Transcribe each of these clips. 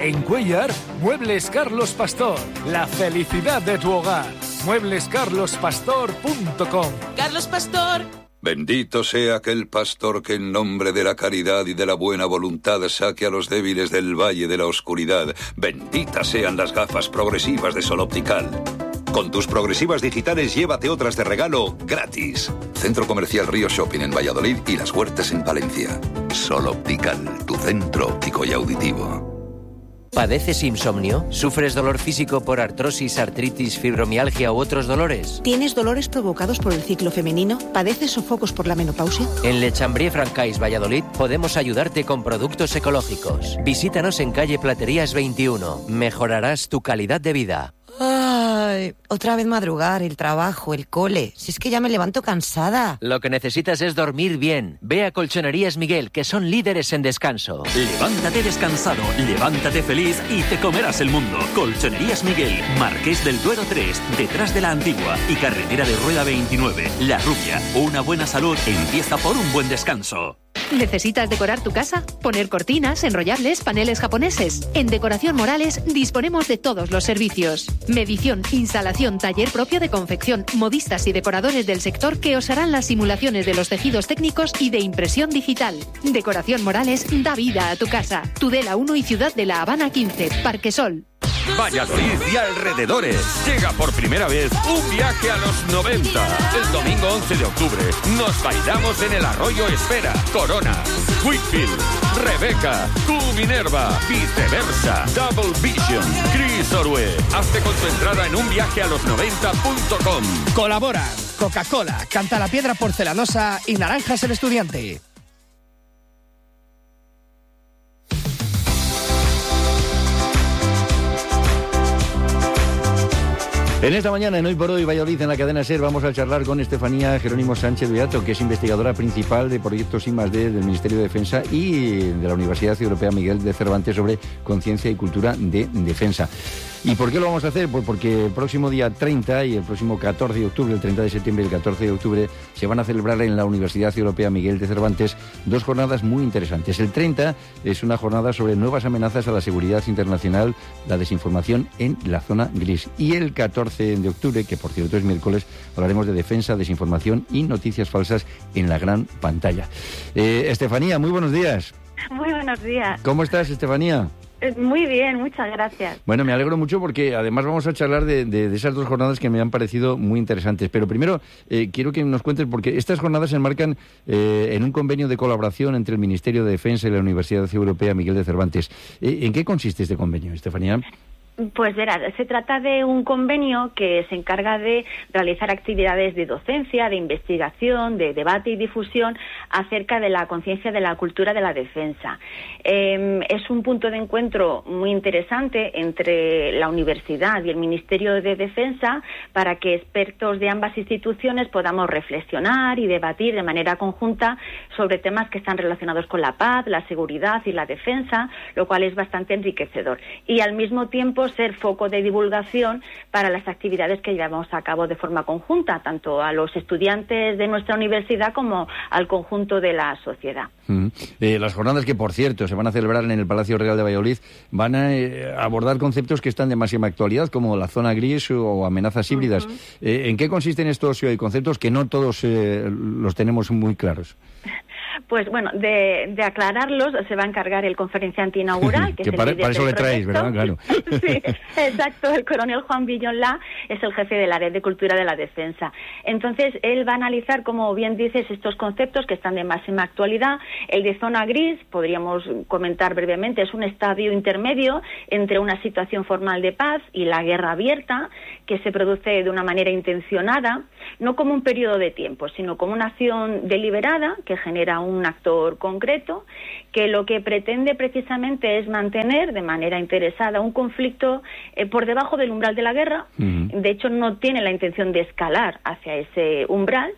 En Cuéllar, Muebles Carlos Pastor. La felicidad de tu hogar. Mueblescarlospastor.com. Carlos Pastor. Bendito sea aquel pastor que en nombre de la caridad y de la buena voluntad saque a los débiles del valle de la oscuridad. Benditas sean las gafas progresivas de Sol Optical. Con tus progresivas digitales llévate otras de regalo gratis. Centro Comercial Río Shopping en Valladolid y Las Huertas en Palencia. Sol Optical, tu centro óptico y auditivo. ¿Padeces insomnio? ¿Sufres dolor físico por artrosis, artritis, fibromialgia u otros dolores? ¿Tienes dolores provocados por el ciclo femenino? ¿Padeces sofocos por la menopausia? En Le Chambrier-Francais, Valladolid, podemos ayudarte con productos ecológicos. Visítanos en calle Platerías 21. Mejorarás tu calidad de vida. Ay, otra vez madrugar, el trabajo, el cole. Si es que ya me levanto cansada. Lo que necesitas es dormir bien. Ve a Colchonerías Miguel, que son líderes en descanso. Levántate descansado, levántate feliz y te comerás el mundo. Colchonerías Miguel, Marqués del Duero 3, detrás de la Antigua y carretera de Rueda 29. La Rubia, una buena salud empieza por un buen descanso. ¿Necesitas decorar tu casa? ¿Poner cortinas, enrollables, paneles japoneses? En Decoración Morales disponemos de todos los servicios. Medición, instalación, taller propio de confección, modistas y decoradores del sector que os harán las simulaciones de los tejidos técnicos y de impresión digital. Decoración Morales da vida a tu casa. Tudela 1 y Ciudad de La Habana 15, Parque Sol. Valladolid y alrededores. Llega por primera vez un viaje a los 90. El domingo 11 de octubre nos bailamos en el Arroyo Esfera, Corona, Whitfield, Rebeca, Q Minerva, Viceversa, Double Vision, Chris Orue. Hazte con tu entrada en unviajealos90.com. Colaboran Coca-Cola, Cantalapiedra Porcelanosa y Naranjas el Estudiante. En esta mañana, en Hoy por Hoy Valladolid, en la cadena SER, vamos a charlar con Estefanía Jerónimo Sánchez Beato, que es investigadora principal de proyectos I+D del Ministerio de Defensa y de la Universidad Europea Miguel de Cervantes sobre conciencia y cultura de defensa. ¿Y por qué lo vamos a hacer? Pues porque el próximo día 30 y el próximo 14 de octubre, el 30 de septiembre y el 14 de octubre, se van a celebrar en la Universidad Europea Miguel de Cervantes dos jornadas muy interesantes. El 30 es una jornada sobre nuevas amenazas a la seguridad internacional, la desinformación en la zona gris. Y el 14 de octubre, que por cierto es miércoles, hablaremos de defensa, desinformación y noticias falsas en la gran pantalla. Estefanía, muy buenos días. Muy buenos días. ¿Cómo estás, Estefanía? Muy bien, muchas gracias. Bueno, me alegro mucho porque además vamos a charlar de esas dos jornadas que me han parecido muy interesantes. Pero primero quiero que nos cuentes, porque estas jornadas se enmarcan en un convenio de colaboración entre el Ministerio de Defensa y la Universidad Europea Miguel de Cervantes. ¿En qué consiste este convenio, Estefanía? Pues verás, se trata de un convenio que se encarga de realizar actividades de docencia, de investigación, de debate y difusión acerca de la conciencia de la cultura de la defensa. Es un punto de encuentro muy interesante entre la universidad y el Ministerio de Defensa para que expertos de ambas instituciones podamos reflexionar y debatir de manera conjunta sobre temas que están relacionados con la paz, la seguridad y la defensa, lo cual es bastante enriquecedor. Y al mismo tiempo ser foco de divulgación para las actividades que llevamos a cabo de forma conjunta, tanto a los estudiantes de nuestra universidad como al conjunto de la sociedad. Las jornadas que, por cierto, se van a celebrar en el Palacio Real de Valladolid van a abordar conceptos que están de máxima actualidad, como la zona gris o amenazas híbridas. ¿En qué consisten estos conceptos que no todos los tenemos muy claros? Pues bueno, de aclararlos se va a encargar el conferenciante inaugural. Que para eso le traéis, ¿verdad? Claro. Sí, exacto. El coronel Juan Villonlá es el jefe del área de cultura de la defensa. Entonces, él va a analizar, como bien dices, estos conceptos que están de máxima actualidad. El de zona gris, podríamos comentar brevemente, es un estadio intermedio entre una situación formal de paz y la guerra abierta, que se produce de una manera intencionada, no como un periodo de tiempo, sino como una acción deliberada que genera un actor concreto, que lo que pretende precisamente es mantener de manera interesada un conflicto por debajo del umbral de la guerra. De hecho, no tiene la intención de escalar hacia ese umbral,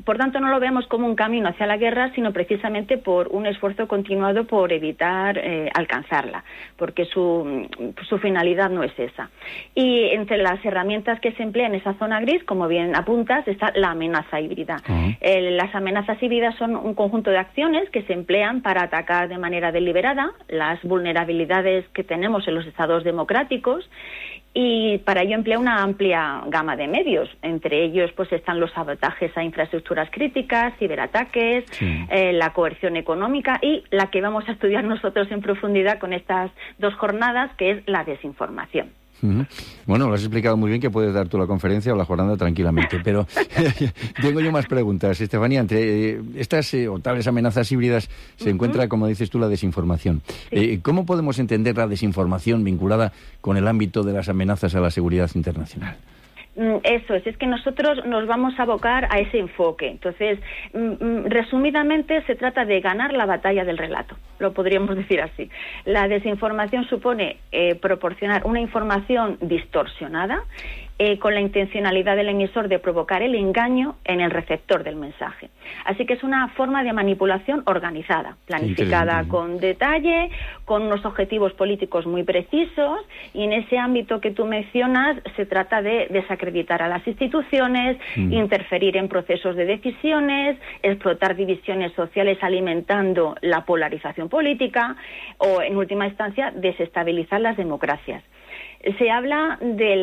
por tanto, no lo veamos como un camino hacia la guerra, sino precisamente por un esfuerzo continuado por evitar alcanzarla, porque su finalidad no es esa. Y entre las herramientas que se emplean en esa zona gris, como bien apuntas, está la amenaza híbrida. Las amenazas híbridas son un conjunto de acciones que se emplean para atacar de manera deliberada las vulnerabilidades que tenemos en los estados democráticos, y para ello emplea una amplia gama de medios. Entre ellos pues están los sabotajes a infraestructuras críticas, ciberataques, la coerción económica y la que vamos a estudiar nosotros en profundidad con estas 2 jornadas, que es la desinformación. Bueno, lo has explicado muy bien, que puedes dar tú la conferencia o la jornada tranquilamente, pero tengo yo más preguntas. Estefanía, entre estas o tales amenazas híbridas se encuentra, como dices tú, la desinformación. ¿Cómo podemos entender la desinformación vinculada con el ámbito de las amenazas a la seguridad internacional? Eso es que nosotros nos vamos a abocar a ese enfoque. Entonces, resumidamente, se trata de ganar la batalla del relato, lo podríamos decir así. La desinformación supone proporcionar una información distorsionada con la intencionalidad del emisor de provocar el engaño en el receptor del mensaje. Así que es una forma de manipulación organizada, planificada con detalle, con unos objetivos políticos muy precisos, y en ese ámbito que tú mencionas se trata de desacreditar a las instituciones, interferir en procesos de decisiones, explotar divisiones sociales alimentando la polarización política o, en última instancia, desestabilizar las democracias. Se habla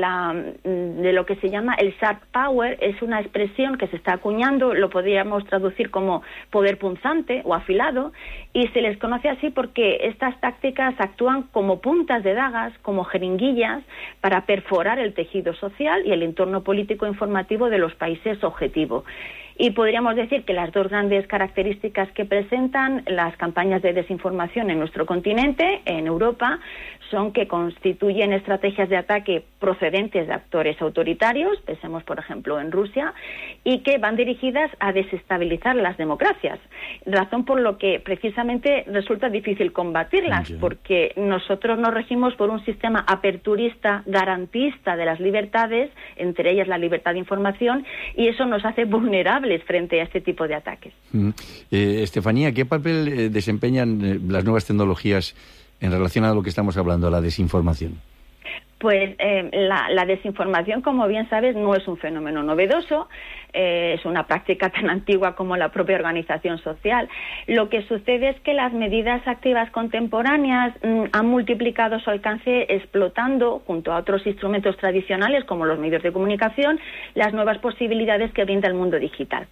de lo que se llama el sharp power, es una expresión que se está acuñando, lo podríamos traducir como poder punzante o afilado, y se les conoce así porque estas tácticas actúan como puntas de dagas, como jeringuillas, para perforar el tejido social y el entorno político informativo de los países objetivo. Y podríamos decir que las 2 grandes características que presentan las campañas de desinformación en nuestro continente, en Europa, son que constituyen estrategias de ataque procedentes de actores autoritarios, pensemos por ejemplo en Rusia, y que van dirigidas a desestabilizar las democracias, razón por lo que precisamente resulta difícil combatirlas, porque nosotros nos regimos por un sistema aperturista, garantista de las libertades, entre ellas la libertad de información, y eso nos hace vulnerables frente a este tipo de ataques. Estefanía, ¿qué papel desempeñan las nuevas tecnologías en relación a lo que estamos hablando, la desinformación? Pues la desinformación, como bien sabes, no es un fenómeno novedoso, es una práctica tan antigua como la propia organización social. Lo que sucede es que las medidas activas contemporáneas han multiplicado su alcance explotando, junto a otros instrumentos tradicionales como los medios de comunicación, las nuevas posibilidades que brinda el mundo digital.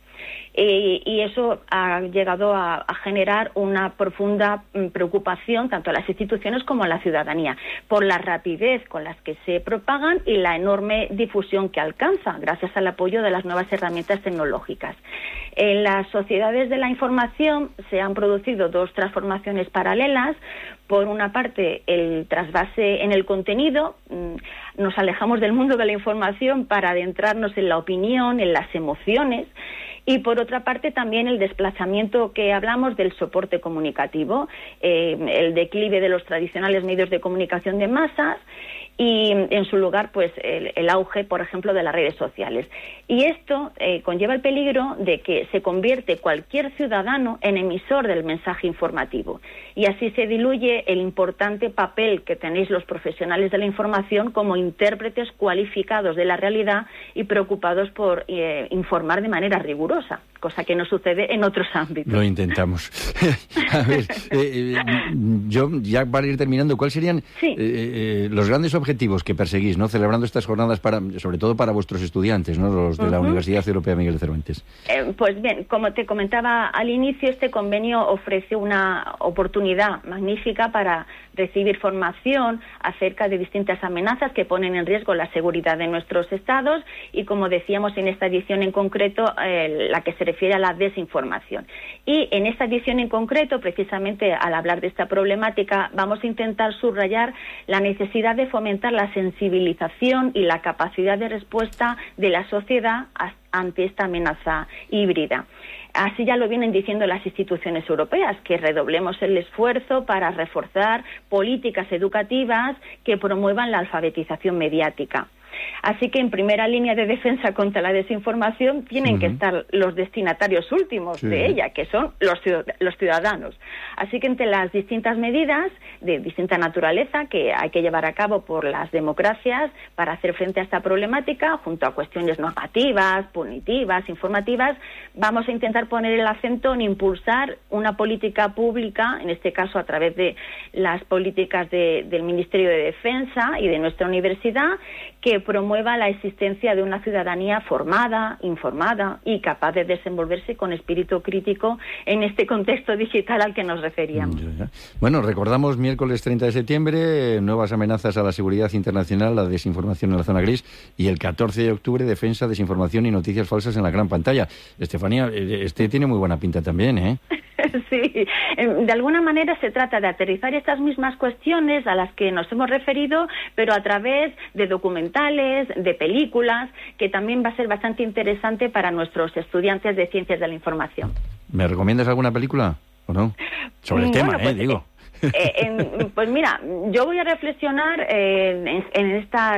Y eso ha llegado a generar una profunda preocupación tanto a las instituciones como a la ciudadanía por la rapidez con las que se propagan y la enorme difusión que alcanza gracias al apoyo de las nuevas herramientas tecnológicas. En las sociedades de la información se han producido 2 transformaciones paralelas. Por una parte, el trasvase en el contenido, nos alejamos del mundo de la información para adentrarnos en la opinión, en las emociones, y por otra parte también el desplazamiento que hablamos del soporte comunicativo, el declive de los tradicionales medios de comunicación de masas y en su lugar pues el auge, por ejemplo, de las redes sociales. Y esto conlleva el peligro de que se convierte cualquier ciudadano en emisor del mensaje informativo, y así se diluye el importante papel que tenéis los profesionales de la información como intérpretes cualificados de la realidad y preocupados por informar de manera rigurosa, cosa que no sucede en otros ámbitos. Lo intentamos. A ver, yo ya para ir terminando, ¿cuáles serían los grandes objetivos que perseguís, ¿no?, celebrando estas jornadas, sobre todo para vuestros estudiantes, ¿no?, los de la Universidad Europea Miguel de Cervantes? Pues bien, como te comentaba al inicio, este convenio ofrece una oportunidad magnífica para recibir formación acerca de distintas amenazas que ponen en riesgo la seguridad de nuestros estados y, como decíamos en esta edición en concreto, la que se refiere a la desinformación. Y en esta edición en concreto, precisamente al hablar de esta problemática, vamos a intentar subrayar la necesidad de fomentar la sensibilización y la capacidad de respuesta de la sociedad ante esta amenaza híbrida. Así ya lo vienen diciendo las instituciones europeas, que redoblemos el esfuerzo para reforzar políticas educativas que promuevan la alfabetización mediática. Así que en primera línea de defensa contra la desinformación tienen que estar los destinatarios últimos de ella, que son los ciudadanos. Así que entre las distintas medidas de distinta naturaleza que hay que llevar a cabo por las democracias para hacer frente a esta problemática, junto a cuestiones normativas, punitivas, informativas, vamos a intentar poner el acento en impulsar una política pública, en este caso a través de las políticas del Ministerio de Defensa y de nuestra universidad, que promueva la existencia de una ciudadanía formada, informada y capaz de desenvolverse con espíritu crítico en este contexto digital al que nos referíamos. Bueno, recordamos miércoles 30 de septiembre, nuevas amenazas a la seguridad internacional, la desinformación en la zona gris, y el 14 de octubre, defensa, desinformación y noticias falsas en la gran pantalla. Estefanía, este tiene muy buena pinta también, ¿eh? Sí, de alguna manera se trata de aterrizar estas mismas cuestiones a las que nos hemos referido, pero a través de documentales, de películas, que también va a ser bastante interesante para nuestros estudiantes de Ciencias de la Información. ¿Me recomiendas alguna película o no? Sobre el tema, pues, digo. Pues mira, yo voy a reflexionar en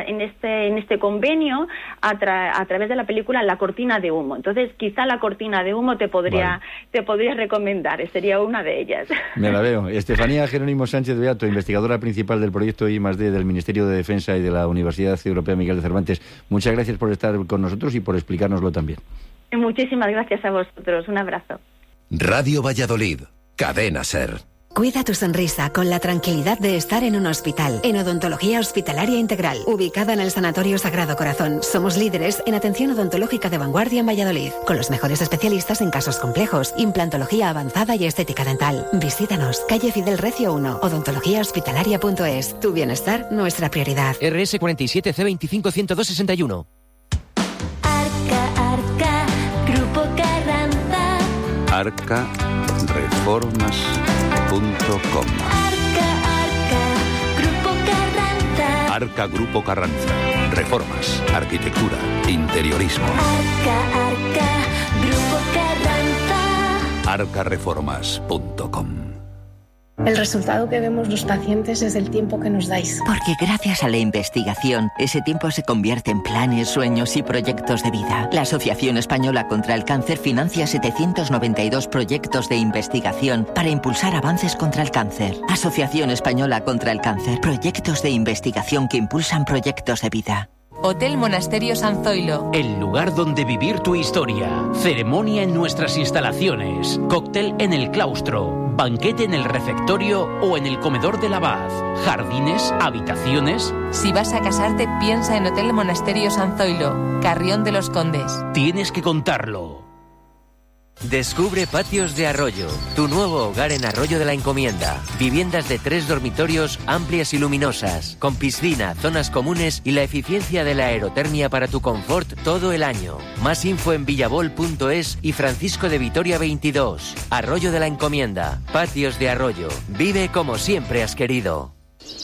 este convenio a través de la película La cortina de humo. Entonces, quizá La cortina de humo te podría recomendar, sería una de ellas. Me la veo. Estefanía Jerónimo Sánchez Beato, investigadora principal del proyecto I+D del Ministerio de Defensa y de la Universidad Europea Miguel de Cervantes. Muchas gracias por estar con nosotros y por explicárnoslo también. Muchísimas gracias a vosotros. Un abrazo. Radio Valladolid, Cadena SER. Cuida tu sonrisa con la tranquilidad de estar en un hospital. En Odontología Hospitalaria Integral, ubicada en el Sanatorio Sagrado Corazón. Somos líderes en atención odontológica de vanguardia en Valladolid, con los mejores especialistas en casos complejos, implantología avanzada y estética dental. Visítanos, calle Fidel Recio 1, odontologíahospitalaria.es. Tu bienestar, nuestra prioridad. RS 47 C25 10261. Arca, Grupo Carranza. Arca Reformas.com. Grupo Carranza. Arca Grupo Carranza. Reformas, arquitectura, interiorismo. Arca, Grupo Carranza. Arcareformas.com. El resultado que vemos los pacientes es el tiempo que nos dais. Porque gracias a la investigación, ese tiempo se convierte en planes, sueños y proyectos de vida. La Asociación Española contra el Cáncer financia 792 proyectos de investigación para impulsar avances contra el cáncer. Asociación Española contra el Cáncer. Proyectos de investigación que impulsan proyectos de vida. Hotel Monasterio San Zoilo. El lugar donde vivir tu historia. Ceremonia en nuestras instalaciones. Cóctel en el claustro. Banquete en el refectorio o en el comedor del abad. Jardines, habitaciones. Si vas a casarte, piensa en Hotel Monasterio San Zoilo, Carrión de los Condes. Tienes que contarlo. Descubre Patios de Arroyo, tu nuevo hogar en Arroyo de la Encomienda. Viviendas de 3 dormitorios amplias y luminosas, con piscina, zonas comunes y la eficiencia de la aerotermia para tu confort todo el año. Más info en villabol.es y Francisco de Vitoria 22. Arroyo de la Encomienda, Patios de Arroyo. Vive como siempre has querido.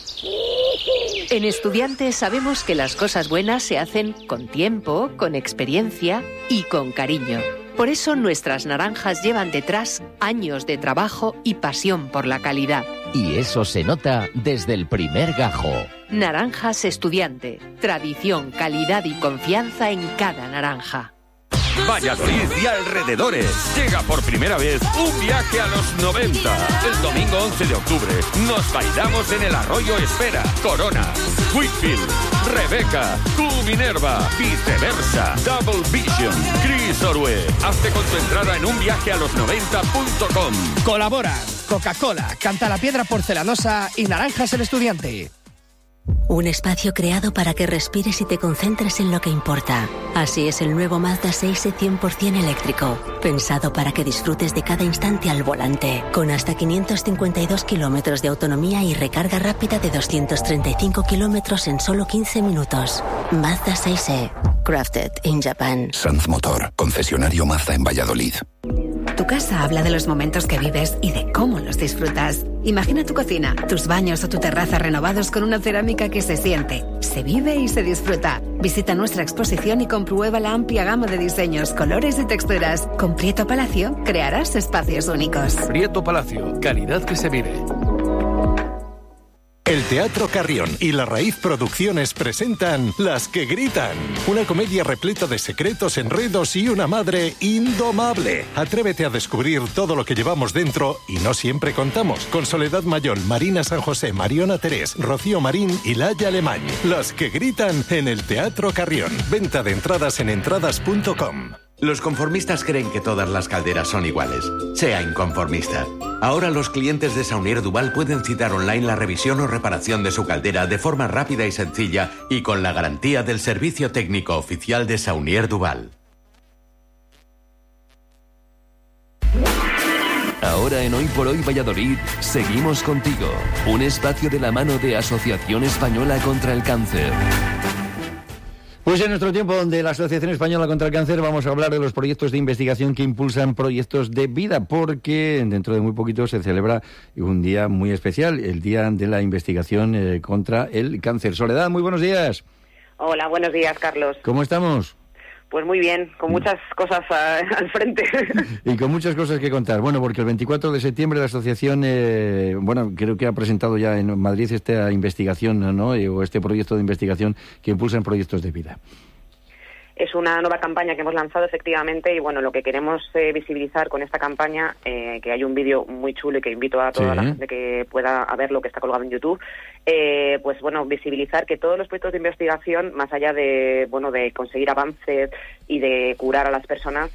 En Estudiantes sabemos que las cosas buenas se hacen con tiempo, con experiencia y con cariño. Por eso nuestras naranjas llevan detrás años de trabajo y pasión por la calidad. Y eso se nota desde el primer gajo. Naranjas Estudiante. Tradición, calidad y confianza en cada naranja. Valladolid y alrededores. Llega por primera vez un viaje a los 90. El domingo 11 de octubre nos bailamos en el Arroyo Espera, Corona, Whitfield, Rebeca, Q Minerva, Viceversa, Double Vision, Chris Orue. Hazte con tu entrada en unviajealos90.com. Colaboran Coca-Cola, Cantalapiedra Porcelanosa y Naranjas el Estudiante. Un espacio creado para que respires y te concentres en lo que importa. Así es el nuevo Mazda 6e 100% eléctrico, pensado para que disfrutes de cada instante al volante, con hasta 552 kilómetros de autonomía y recarga rápida de 235 kilómetros en solo 15 minutos. Mazda 6e, crafted in Japan. Sanz Motor, concesionario Mazda en Valladolid. Tu casa habla de los momentos que vives y de cómo los disfrutas. Imagina tu cocina, tus baños o tu terraza renovados con una cerámica que se siente, se vive y se disfruta. Visita nuestra exposición y comprueba la amplia gama de diseños, colores y texturas. Con Prieto Palacio crearás espacios únicos. Prieto Palacio, calidad que se vive. El Teatro Carrión y La Raíz Producciones presentan Las que gritan, una comedia repleta de secretos, enredos y una madre indomable. Atrévete a descubrir todo lo que llevamos dentro y no siempre contamos. Con Soledad Mayol, Marina San José, Mariona Terés, Rocío Marín y Laia Alemany. Las que gritan en el Teatro Carrión. Venta de entradas en entradas.com. Los conformistas creen que todas las calderas son iguales. Sea inconformista. Ahora los clientes de Saunier Duval pueden citar online la revisión o reparación de su caldera de forma rápida y sencilla y con la garantía del servicio técnico oficial de Saunier Duval. Ahora en Hoy por Hoy Valladolid, seguimos contigo. Un espacio de la mano de Asociación Española contra el Cáncer. Pues en nuestro tiempo donde la Asociación Española contra el Cáncer vamos a hablar de los proyectos de investigación que impulsan proyectos de vida, porque dentro de muy poquito se celebra un día muy especial, el Día de la Investigación contra el Cáncer. Soledad, muy buenos días. Hola, buenos días, Carlos. ¿Cómo estamos? Pues muy bien, con muchas cosas al frente. Y con muchas cosas que contar. Bueno, porque el 24 de septiembre la asociación, creo que ha presentado ya en Madrid esta investigación, ¿no? O este proyecto de investigación que impulsan proyectos de vida. Es una nueva campaña que hemos lanzado, efectivamente, y bueno, lo que queremos visibilizar con esta campaña, que hay un vídeo muy chulo y que invito a toda la gente que pueda verlo, que está colgado en YouTube, pues bueno, visibilizar que todos los proyectos de investigación, más allá de conseguir avances y de curar a las personas,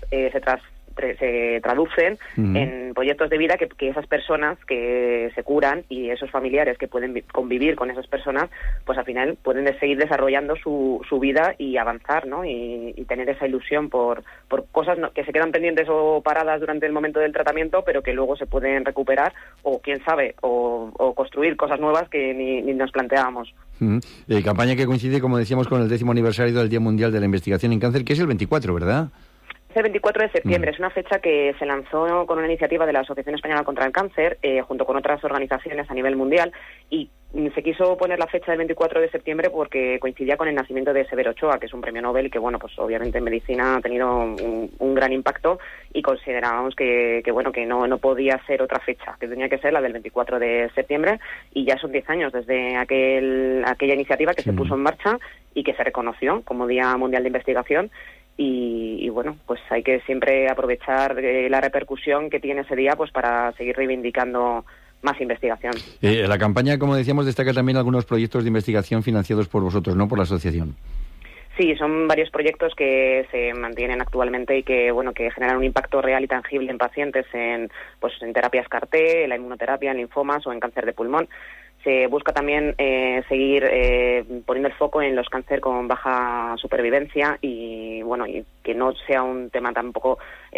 se traducen en proyectos de vida que esas personas que se curan y esos familiares que pueden convivir con esas personas, pues al final pueden seguir desarrollando su vida y avanzar, ¿no? Y tener esa ilusión por cosas que se quedan pendientes o paradas durante el momento del tratamiento, pero que luego se pueden recuperar o, quién sabe, o construir cosas nuevas que ni nos planteábamos. Campaña que coincide, como decíamos, con el 10º aniversario del Día Mundial de la Investigación en Cáncer, que es el 24, ¿verdad? El 24 de septiembre es una fecha que se lanzó con una iniciativa de la Asociación Española contra el Cáncer, junto con otras organizaciones a nivel mundial, y se quiso poner la fecha del 24 de septiembre porque coincidía con el nacimiento de Severo Ochoa, que es un premio Nobel que, bueno, pues obviamente en medicina ha tenido un gran impacto, y considerábamos que no podía ser otra fecha, que tenía que ser la del 24 de septiembre, y ya son 10 años desde aquella iniciativa que se puso en marcha y que se reconoció como Día Mundial de Investigación. Y bueno, pues hay que siempre aprovechar la repercusión que tiene ese día, pues para seguir reivindicando más investigación. La campaña, como decíamos, destaca también algunos proyectos de investigación financiados por vosotros, ¿no? Por la asociación. Sí, son varios proyectos que se mantienen actualmente y que generan un impacto real y tangible en pacientes en terapias CAR-T, en la inmunoterapia, en linfomas o en cáncer de pulmón. Se busca también seguir poniendo el foco en los cáncer con baja supervivencia y que no sea un tema tampoco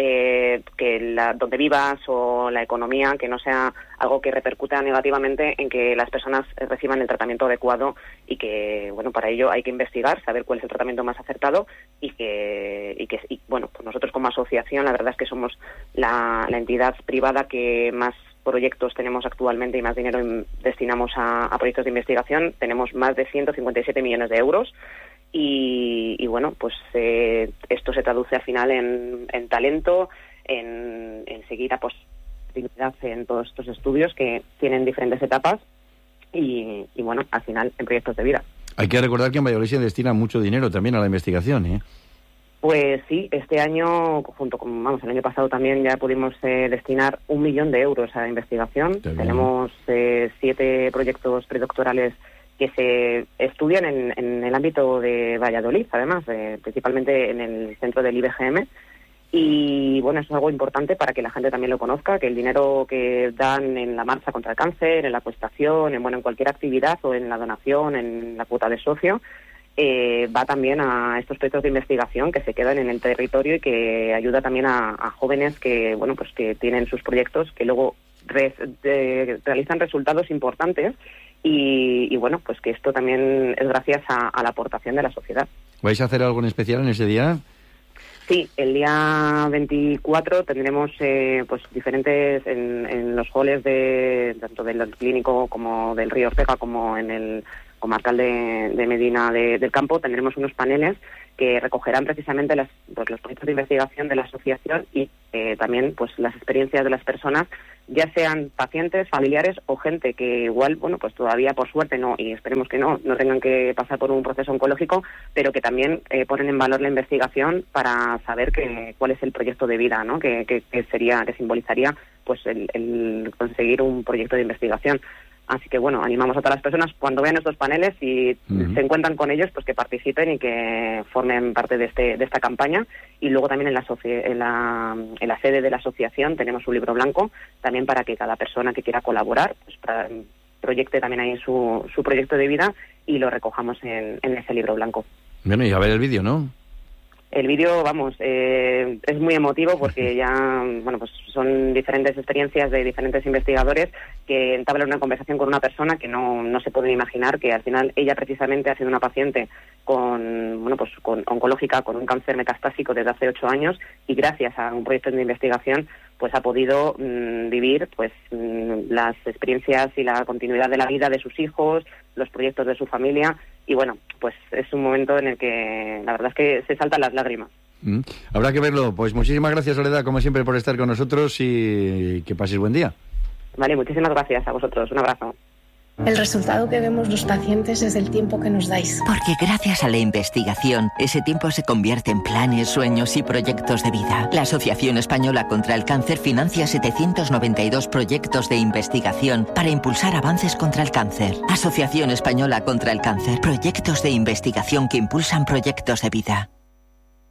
donde vivas o la economía, que no sea algo que repercuta negativamente en que las personas reciban el tratamiento adecuado, y que para ello hay que investigar, saber cuál es el tratamiento más acertado y pues nosotros como asociación la verdad es que somos la entidad privada que más proyectos tenemos actualmente y más dinero destinamos a proyectos de investigación. Tenemos más de 157 millones de euros y esto se traduce al final en talento, en seguir a posibilidad en todos estos estudios que tienen diferentes etapas y al final en proyectos de vida. Hay que recordar que en Valladolid se destina mucho dinero también a la investigación, ¿eh? Pues sí, este año, el año pasado también ya pudimos destinar 1 millón de euros a investigación. Tenemos 7 proyectos predoctorales que se estudian en el ámbito de Valladolid, además, principalmente en el centro del IBGM. Y eso es algo importante para que la gente también lo conozca, que el dinero que dan en la marcha contra el cáncer, en la acuestación, en cualquier actividad o en la donación, en la cuota de socio, va también a estos proyectos de investigación que se quedan en el territorio y que ayuda también a jóvenes que que tienen sus proyectos que luego realizan resultados importantes y que esto también es gracias a la aportación de la sociedad. ¿Vais a hacer algo en especial en ese día? Sí, el día 24 tendremos diferentes en los halls tanto del clínico como del Río Ortega como en el comarcal de Medina del Campo, tendremos unos paneles que recogerán precisamente los proyectos de investigación de la asociación y también pues las experiencias de las personas, ya sean pacientes, familiares o gente que igual, bueno, pues todavía por suerte no, y esperemos que no tengan que pasar por un proceso oncológico, pero que también ponen en valor la investigación para saber cuál es el proyecto de vida, ¿no? Que simbolizaría pues el conseguir un proyecto de investigación. Así que, bueno, animamos a todas las personas cuando vean estos paneles y se encuentran con ellos, pues que participen y que formen parte de esta campaña. Y luego también en la sede de la asociación tenemos un libro blanco, también para que cada persona que quiera colaborar pues proyecte también ahí su proyecto de vida y lo recojamos en ese libro blanco. Bueno, y a ver el vídeo, ¿no? El vídeo, vamos, es muy emotivo porque ya, bueno, pues son diferentes experiencias de diferentes investigadores que entablan una conversación con una persona que no se pueden imaginar que al final ella precisamente ha sido una paciente con oncológica, con un cáncer metastásico desde hace 8 años y gracias a un proyecto de investigación pues ha podido vivir pues las experiencias y la continuidad de la vida de sus hijos, los proyectos de su familia. Y bueno, pues es un momento en el que la verdad es que se saltan las lágrimas. Habrá que verlo. Pues muchísimas gracias, Soledad, como siempre, por estar con nosotros y que paséis buen día. Vale, muchísimas gracias a vosotros. Un abrazo. El resultado que vemos los pacientes es el tiempo que nos dais. Porque gracias a la investigación, ese tiempo se convierte en planes, sueños y proyectos de vida. La Asociación Española contra el Cáncer financia 792 proyectos de investigación para impulsar avances contra el cáncer. Asociación Española contra el Cáncer. Proyectos de investigación que impulsan proyectos de vida.